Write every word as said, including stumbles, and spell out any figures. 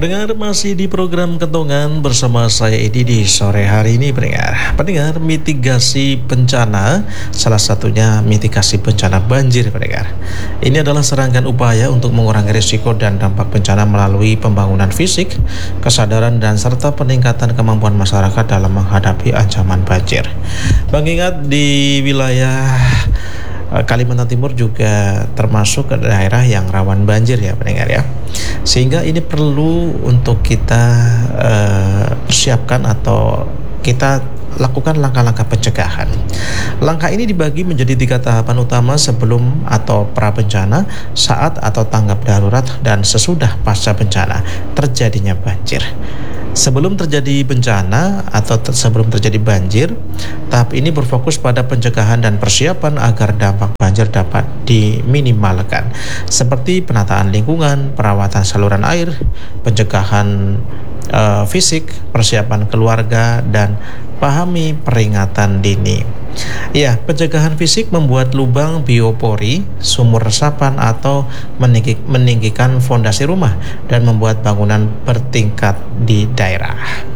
Pendengar, masih di program Kentongan bersama saya Edi di sore hari ini. Pendengar, pendengar mitigasi bencana, salah satunya mitigasi bencana banjir. Pendengar, ini adalah serangkaian upaya untuk mengurangi risiko dan dampak bencana melalui pembangunan fisik, kesadaran dan serta peningkatan kemampuan masyarakat dalam menghadapi ancaman banjir. Mengingat di wilayah Kalimantan Timur juga termasuk ke daerah yang rawan banjir ya pendengar ya, sehingga ini perlu untuk kita uh, persiapkan atau kita lakukan langkah-langkah pencegahan. Langkah ini dibagi menjadi tiga tahapan utama: sebelum atau pra bencana, saat atau tanggap darurat, dan sesudah pasca bencana terjadinya banjir. Sebelum terjadi bencana atau ter- sebelum terjadi banjir, tahap ini berfokus pada pencegahan dan persiapan agar dampak banjir dapat diminimalkan, seperti penataan lingkungan, perawatan saluran air, pencegahan uh, fisik, persiapan keluarga, dan pahami peringatan dini. Ya, pencegahan fisik membuat lubang biopori, sumur resapan atau meninggi, meninggikan fondasi rumah dan membuat bangunan bertingkat di daerah.